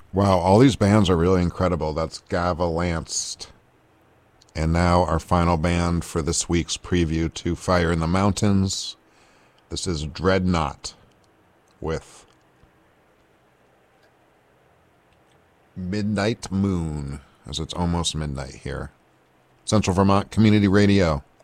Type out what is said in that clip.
Wow, all these bands are really incredible. That's Gavalanced. And now our final band for this week's preview to Fire in the Mountains. This is Dreadnought with Midnight Moon, as it's almost midnight here. Central Vermont Community Radio.